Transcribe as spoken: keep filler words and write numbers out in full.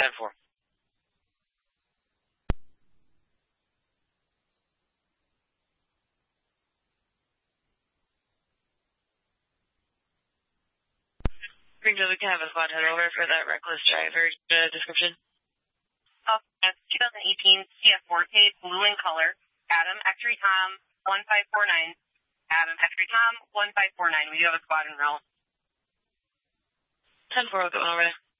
ten four. Green Dover can have a squad head over for that reckless driver uh, description. Oh, that's twenty eighteen C F Forte, blue in color. Adam, X-ray Tom, one five four nine. Adam, X-ray Tom, one five four nine. We do have a squad in route. ten four, we'll go over there.